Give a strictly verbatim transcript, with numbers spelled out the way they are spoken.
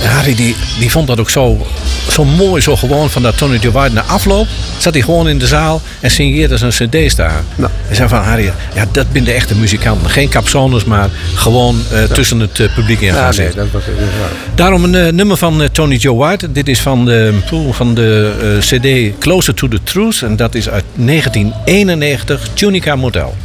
Harry die, die vond dat ook zo, zo mooi, zo gewoon van dat Tony Joe White. Na afloop zat hij gewoon in de zaal en signeerde zijn cd's daar. Nou. Hij zei van Harry, ja, dat zijn de echte muzikanten. Geen capsones, maar gewoon uh, ja. tussen het uh, publiek in gaan ja, zitten. Nee, dat was het, ja. Daarom een uh, nummer van uh, Tony Joe White. Dit is van de, van de uh, cd Closer to the Truth. En dat is uit negentien eenennegentig, Tunica Motel.